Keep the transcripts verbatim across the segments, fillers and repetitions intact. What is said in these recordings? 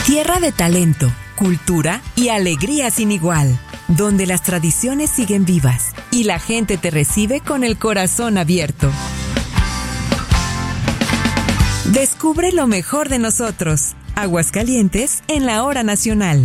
Tierra de talento, cultura y alegría sin igual, donde las tradiciones siguen vivas y la gente te recibe con el corazón abierto. Descubre lo mejor de nosotros. Aguascalientes en la Hora Nacional.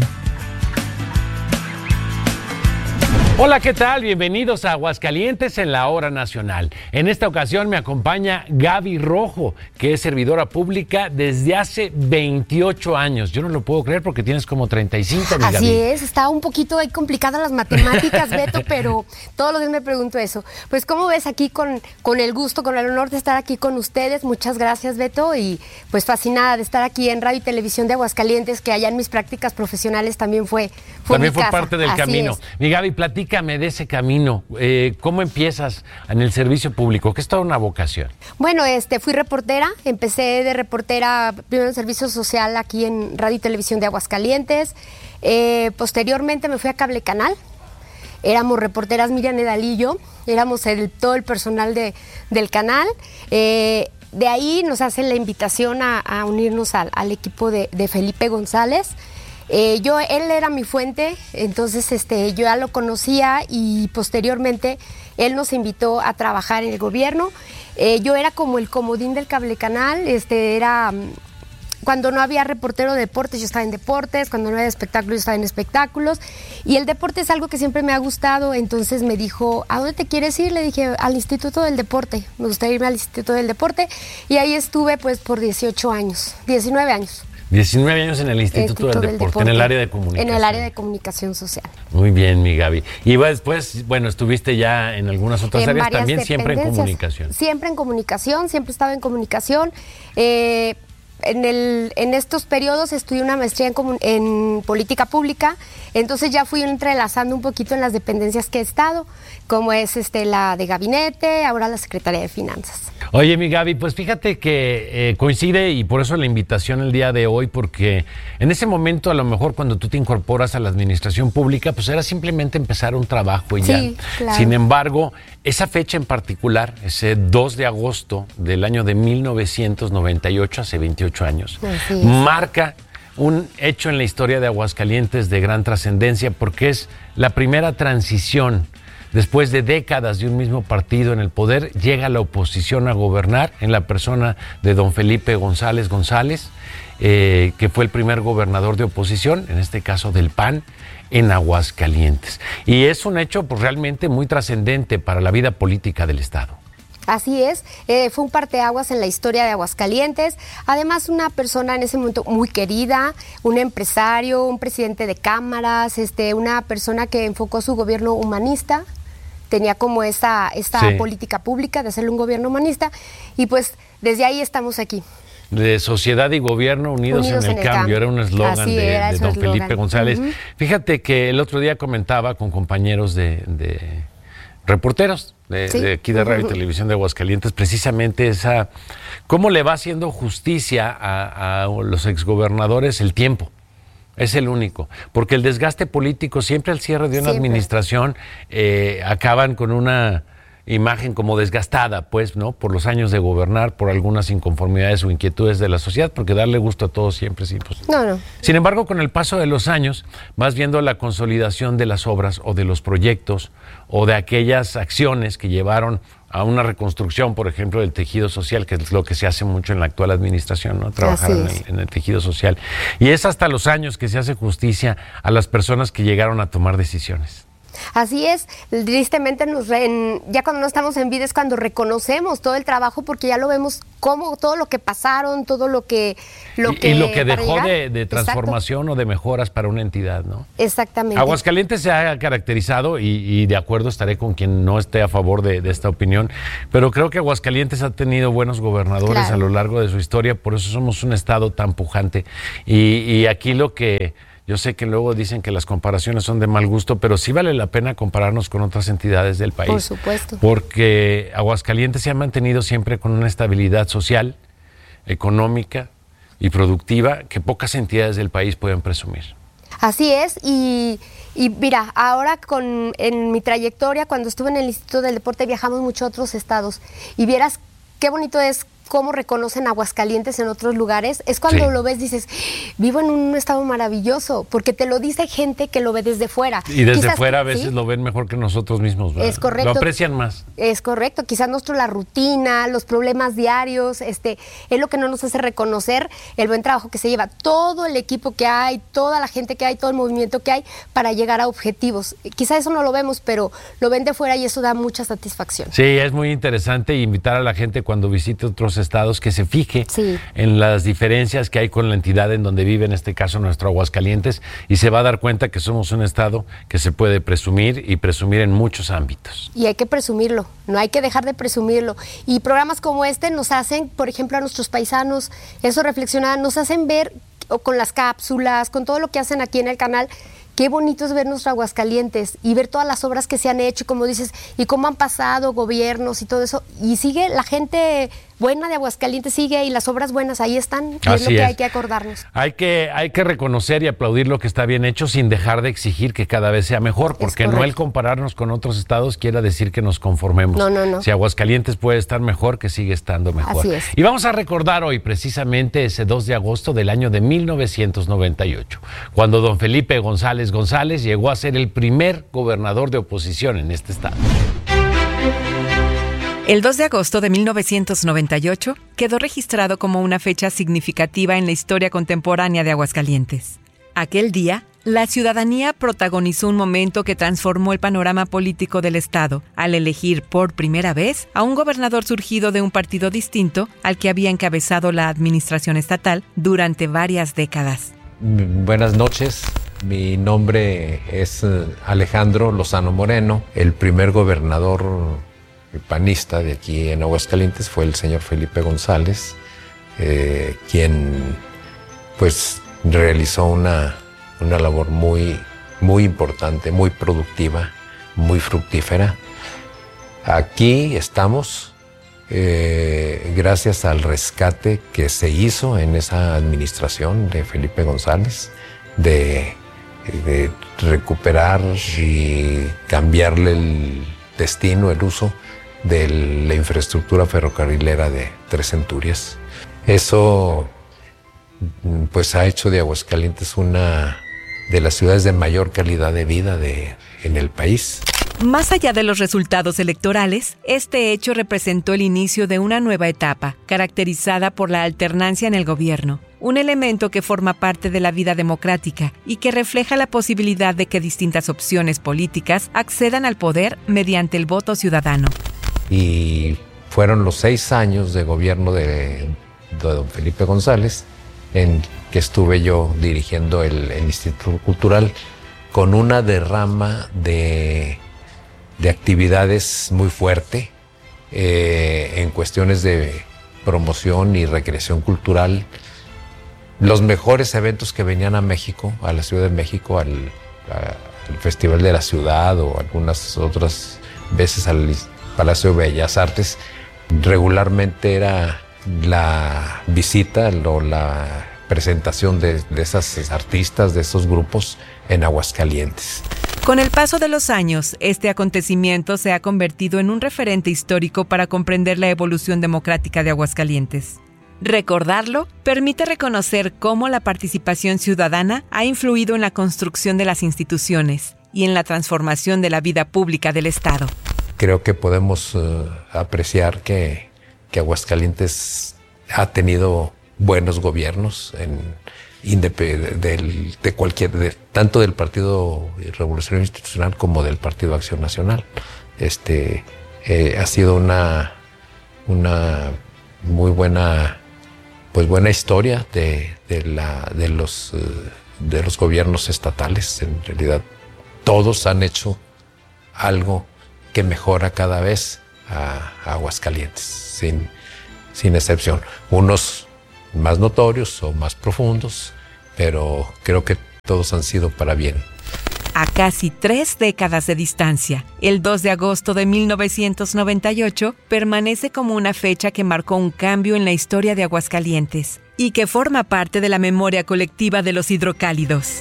Hola, ¿qué tal? Bienvenidos a Aguascalientes en la Hora Nacional. En esta ocasión me acompaña Gaby Rojo, que es servidora pública desde hace veintiocho años. Yo no lo puedo creer porque tienes como treinta y cinco, mi Gaby. Así es, está un poquito ahí complicadas las matemáticas, Beto, pero todos los días me pregunto eso. Pues, ¿cómo ves aquí con, con el gusto, con el honor de estar aquí con ustedes? Muchas gracias, Beto, y pues fascinada de estar aquí en Radio y Televisión de Aguascalientes, que allá en mis prácticas profesionales también fue, fue También mi fue casa. parte del Así camino. es. Mi Gaby, platícame de ese camino. Eh, ¿Cómo empiezas en el servicio público? ¿Qué es toda una vocación? Bueno, este, fui reportera, empecé de reportera primero en servicio social aquí en Radio y Televisión de Aguascalientes, eh, posteriormente me fui a Cable Canal, éramos reporteras Miriam Edalillo, éramos el, todo el personal de, del canal, eh, de ahí nos hacen la invitación a, a unirnos al, al equipo de, de Felipe González. Eh, yo, él era mi fuente, entonces este, yo ya lo conocía y posteriormente él nos invitó a trabajar en el gobierno. Eh, yo era como el comodín del Cable Canal, este, era cuando no había reportero de deportes, yo estaba en deportes, cuando no había espectáculos, yo estaba en espectáculos, y el deporte es algo que siempre me ha gustado. Entonces me dijo, ¿a dónde te quieres ir? Le dije, al Instituto del Deporte, me gustaría irme al Instituto del Deporte, y ahí estuve pues por dieciocho años, diecinueve años. diecinueve años en el Instituto, Instituto del, del Deporte, Deporte, en el área de comunicación. En el área de comunicación social. Muy bien, mi Gaby. Y después, bueno, estuviste ya en algunas otras en áreas, también siempre en comunicación. Siempre en comunicación, siempre estaba en comunicación. Eh, en, el, en estos periodos estudié una maestría en, en política pública, entonces ya fui entrelazando un poquito en las dependencias que he estado, como es este, la de gabinete, ahora la Secretaría de Finanzas. Oye, mi Gaby, pues fíjate que eh, coincide, y por eso la invitación el día de hoy, porque en ese momento, a lo mejor cuando tú te incorporas a la administración pública, pues era simplemente empezar un trabajo y sí, ya. Claro. Sin embargo, esa fecha en particular, ese dos de agosto del año de mil novecientos noventa y ocho, hace veintiocho años, marca un hecho en la historia de Aguascalientes de gran trascendencia, porque es la primera transición. Después de décadas de un mismo partido en el poder, llega la oposición a gobernar en la persona de don Felipe González González, eh, que fue el primer gobernador de oposición, en este caso del P A N, en Aguascalientes. Y es un hecho pues, realmente muy trascendente para la vida política del Estado. Así es, eh, fue un parteaguas en la historia de Aguascalientes, además una persona en ese momento muy querida, un empresario, un presidente de cámaras, este, una persona que enfocó su gobierno humanista, tenía como esta, esta sí. política pública de hacerle un gobierno humanista, y pues desde ahí estamos aquí. De sociedad y gobierno unidos, unidos en, el en el cambio, cambio. Era un eslogan de, de don eslogan. Felipe González. Uh-huh. Fíjate que el otro día comentaba con compañeros de... de reporteros de, ¿Sí? de aquí de Radio y Televisión de Aguascalientes, precisamente esa, cómo le va haciendo justicia a, a los exgobernadores el tiempo. Es el único, porque el desgaste político siempre al cierre de una siempre. administración eh, acaban con una imagen como desgastada, pues, ¿no? Por los años de gobernar, por algunas inconformidades o inquietudes de la sociedad, porque darle gusto a todos siempre es imposible. No, no. Sin embargo, con el paso de los años, vas viendo la consolidación de las obras o de los proyectos o de aquellas acciones que llevaron a una reconstrucción, por ejemplo, del tejido social, que es lo que se hace mucho en la actual administración, ¿no? Trabajar en el, en el tejido social. Y es hasta los años que se hace justicia a las personas que llegaron a tomar decisiones. Así es, tristemente nos re, ya cuando no estamos en vida es cuando reconocemos todo el trabajo, porque ya lo vemos como todo lo que pasaron, todo lo que... Lo y, que y lo que dejó de, de transformación Exacto. o de mejoras para una entidad, ¿no? Exactamente. Aguascalientes se ha caracterizado, y, y de acuerdo estaré con quien no esté a favor de, de esta opinión, pero creo que Aguascalientes ha tenido buenos gobernadores claro. a lo largo de su historia, por eso somos un estado tan pujante. Y, y aquí lo que... Yo sé que luego dicen que las comparaciones son de mal gusto, pero sí vale la pena compararnos con otras entidades del país. Por supuesto. Porque Aguascalientes se ha mantenido siempre con una estabilidad social, económica y productiva que pocas entidades del país pueden presumir. Así es, y, y mira, ahora con en mi trayectoria, cuando estuve en el Instituto del Deporte, viajamos mucho a otros estados, y vieras qué bonito es cómo reconocen Aguascalientes en otros lugares, es cuando sí. lo ves, dices, vivo en un estado maravilloso, porque te lo dice gente que lo ve desde fuera. Y desde quizás, fuera a veces ¿sí? lo ven mejor que nosotros mismos, ¿verdad? Es correcto. Lo aprecian más. Es correcto, quizás nuestro la rutina, los problemas diarios, este, es lo que no nos hace reconocer el buen trabajo que se lleva todo el equipo que hay, toda la gente que hay, todo el movimiento que hay para llegar a objetivos. Quizás eso no lo vemos, pero lo ven de fuera y eso da mucha satisfacción. Sí, es muy interesante invitar a la gente cuando visite otros estados que se fije sí. en las diferencias que hay con la entidad en donde vive, en este caso nuestro Aguascalientes, y se va a dar cuenta que somos un estado que se puede presumir y presumir en muchos ámbitos. Y hay que presumirlo, no hay que dejar de presumirlo. Y programas como este nos hacen, por ejemplo, a nuestros paisanos, eso reflexionar, nos hacen ver o con las cápsulas, con todo lo que hacen aquí en el canal, qué bonito es ver nuestro Aguascalientes y ver todas las obras que se han hecho, como dices, y cómo han pasado gobiernos y todo eso. Y sigue la gente buena de Aguascalientes, sigue, y las obras buenas ahí están. Y es lo que es. hay que acordarnos. Hay que, hay que reconocer y aplaudir lo que está bien hecho sin dejar de exigir que cada vez sea mejor, porque no el compararnos con otros estados quiera decir que nos conformemos. No, no, no. Si Aguascalientes puede estar mejor, que sigue estando mejor. Así es. Y vamos a recordar hoy precisamente ese dos de agosto del año de mil novecientos noventa y ocho, cuando don Felipe González González llegó a ser el primer gobernador de oposición en este estado. El dos de agosto de mil novecientos noventa y ocho quedó registrado como una fecha significativa en la historia contemporánea de Aguascalientes. Aquel día, la ciudadanía protagonizó un momento que transformó el panorama político del estado al elegir por primera vez a un gobernador surgido de un partido distinto al que había encabezado la administración estatal durante varias décadas. Buenas noches. Mi nombre es Alejandro Lozano Moreno. El primer gobernador panista de aquí en Aguascalientes fue el señor Felipe González, eh, quien pues realizó una, una labor muy, muy importante, muy productiva, muy fructífera. Aquí estamos eh, gracias al rescate que se hizo en esa administración de Felipe González, de, de recuperar y cambiarle el destino, el uso de la infraestructura ferrocarrilera de Tres Centurias. Eso pues ha hecho de Aguascalientes una de las ciudades de mayor calidad de vida de, en el país. Más allá de los resultados electorales, este hecho representó el inicio de una nueva etapa, caracterizada por la alternancia en el gobierno, un elemento que forma parte de la vida democrática y que refleja la posibilidad de que distintas opciones políticas accedan al poder mediante el voto ciudadano. Y fueron los seis años de gobierno de, de don Felipe González en que estuve yo dirigiendo el, el Instituto Cultural con una derrama de, de actividades muy fuerte eh, en cuestiones de promoción y recreación cultural. Los mejores eventos que venían a México, a la Ciudad de México, al, a, al Festival de la Ciudad o algunas otras veces al Palacio de Bellas Artes, regularmente era la visita o la presentación de, de esas artistas, de esos grupos en Aguascalientes. Con el paso de los años, este acontecimiento se ha convertido en un referente histórico para comprender la evolución democrática de Aguascalientes. Recordarlo permite reconocer cómo la participación ciudadana ha influido en la construcción de las instituciones y en la transformación de la vida pública del Estado. Creo que podemos uh, apreciar que, que Aguascalientes ha tenido buenos gobiernos, en, indep- del, de cualquier, de, tanto del Partido Revolucionario Institucional como del Partido Acción Nacional. Este, eh, ha sido una, una muy buena, pues buena historia de, de, la, de, los, uh, de los gobiernos estatales. En realidad, todos han hecho algo que mejora cada vez a, a Aguascalientes, sin, sin excepción. Unos más notorios o más profundos, pero creo que todos han sido para bien. A casi tres décadas de distancia, el dos de agosto de mil novecientos noventa y ocho permanece como una fecha que marcó un cambio en la historia de Aguascalientes y que forma parte de la memoria colectiva de los hidrocálidos.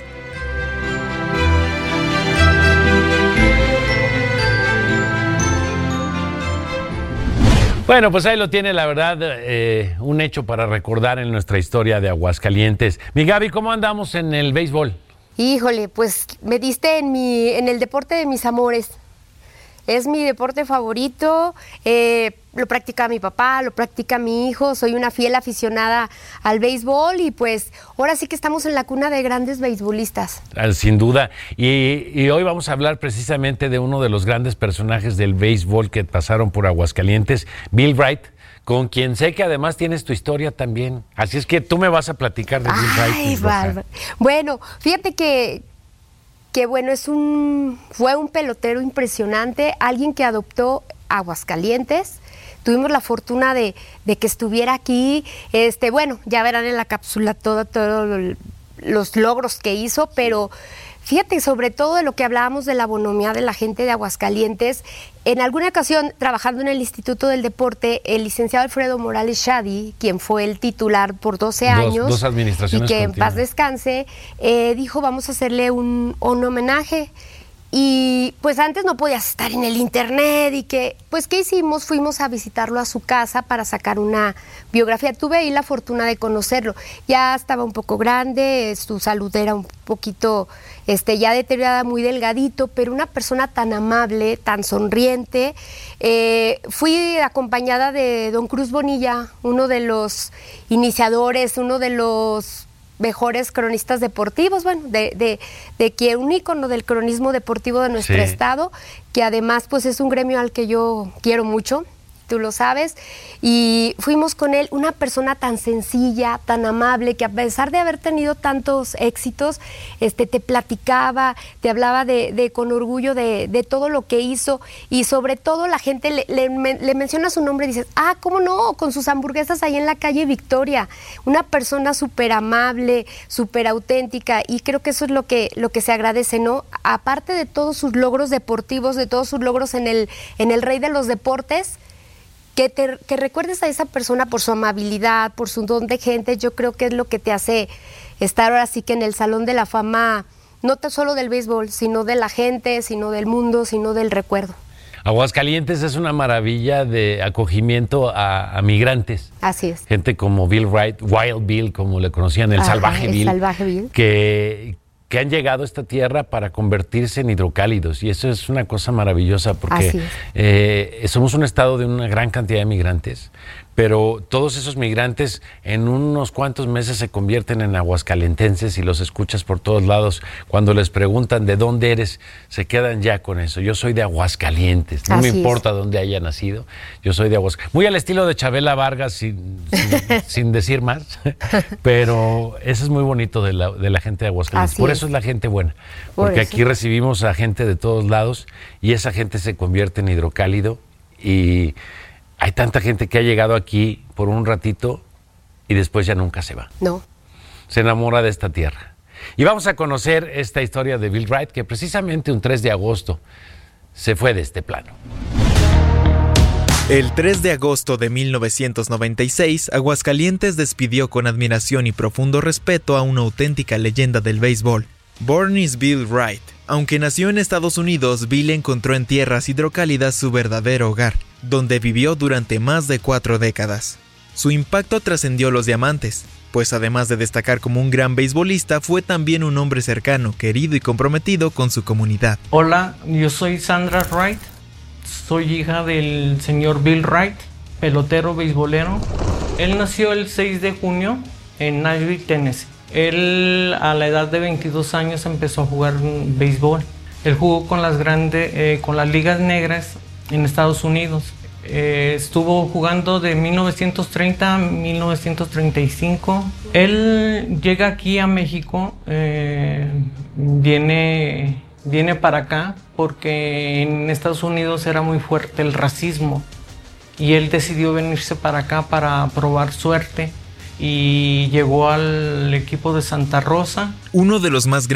Bueno, pues ahí lo tiene, la verdad, eh, un hecho para recordar en nuestra historia de Aguascalientes. Mi Gaby, ¿cómo andamos en el béisbol? Híjole, pues me diste en, mi, en el deporte de mis amores. Es mi deporte favorito, eh, lo practica mi papá, lo practica mi hijo, soy una fiel aficionada al béisbol y pues ahora sí que estamos en la cuna de grandes beisbolistas. Sin duda, y, y hoy vamos a hablar precisamente de uno de los grandes personajes del béisbol que pasaron por Aguascalientes, Bill Wright, con quien sé que además tienes tu historia también. Así es que tú me vas a platicar de Bill Ay, Wright. Bueno, fíjate que... que bueno, es un, fue un pelotero impresionante, alguien que adoptó Aguascalientes. Tuvimos la fortuna de, de que estuviera aquí. Este, bueno, ya verán en la cápsula todos todo los logros que hizo, pero fíjate, sobre todo de lo que hablábamos de la bonomía de la gente de Aguascalientes. En alguna ocasión, trabajando en el Instituto del Deporte, el licenciado Alfredo Morales Shadi, quien fue el titular por doce años, dos, dos administraciones y que continuas. en paz descanse, eh, dijo, vamos a hacerle un, un homenaje. Y pues antes no podías estar en el internet y que, pues ¿qué hicimos? Fuimos a visitarlo a su casa para sacar una biografía. Tuve ahí la fortuna de conocerlo. Ya estaba un poco grande, su salud era un poquito este, ya deteriorada, muy delgadito, pero una persona tan amable, tan sonriente. Eh, fui acompañada de don Cruz Bonilla, uno de los iniciadores, uno de los mejores cronistas deportivos, bueno, de, de, de que un ícono del cronismo deportivo de nuestro sí. estado, que además pues es un gremio al que yo quiero mucho, tú lo sabes, y fuimos con él, una persona tan sencilla, tan amable, que a pesar de haber tenido tantos éxitos, este, te platicaba, te hablaba de, de con orgullo de, de todo lo que hizo, y sobre todo la gente le, le, le menciona su nombre y dices, ah, ¿cómo no? Con sus hamburguesas ahí en la calle Victoria, una persona súper amable, súper auténtica, y creo que eso es lo que, lo que se agradece, ¿no? Aparte de todos sus logros deportivos, de todos sus logros en el, en el rey de los deportes, Que, te, que recuerdes a esa persona por su amabilidad, por su don de gente, yo creo que es lo que te hace estar ahora sí que en el Salón de la Fama, no tan solo del béisbol, sino de la gente, sino del mundo, sino del recuerdo. Aguascalientes es una maravilla de acogimiento a, a migrantes. Así es. Gente como Bill Wright, Wild Bill, como le conocían, el Ajá, Salvaje el Bill. Salvaje Bill. Que... que han llegado a esta tierra para convertirse en hidrocálidos, y eso es una cosa maravillosa porque eh, somos un estado de una gran cantidad de migrantes, pero todos esos migrantes en unos cuantos meses se convierten en aguascalentenses y los escuchas por todos lados. Cuando les preguntan de dónde eres, se quedan ya con eso. Yo soy de Aguascalientes, no Así me importa es. dónde haya nacido, yo soy de Aguascalientes. Muy al estilo de Chabela Vargas, sin, sin, sin decir más, pero eso es muy bonito de la, de la gente de Aguascalientes. Así por es. eso es la gente buena, porque aquí recibimos a gente de todos lados y esa gente se convierte en hidrocálido, y hay tanta gente que ha llegado aquí por un ratito y después ya nunca se va. No. Se enamora de esta tierra. Y vamos a conocer esta historia de Bill Wright, que precisamente un tres de agosto se fue de este plano. El tres de agosto de mil novecientos noventa y seis, Aguascalientes despidió con admiración y profundo respeto a una auténtica leyenda del béisbol, Bornis Bill Wright. Aunque nació en Estados Unidos, Bill encontró en tierras hidrocálidas su verdadero hogar, donde vivió durante más de cuatro décadas. Su impacto trascendió los diamantes, pues además de destacar como un gran beisbolista, fue también un hombre cercano, querido y comprometido con su comunidad. Hola, yo soy Sandra Wright, soy hija del señor Bill Wright, pelotero beisbolero. Él nació el seis de junio en Nashville, Tennessee. Él a la edad de veintidós años empezó a jugar béisbol. Él jugó con las grandes, eh, con las ligas negras en Estados Unidos. Eh, estuvo jugando de mil novecientos treinta a mil novecientos treinta y cinco. Él llega aquí a México, eh, viene, viene para acá porque en Estados Unidos era muy fuerte el racismo y él decidió venirse para acá para probar suerte. Y llegó al equipo de Santa Rosa. Uno de los más grandes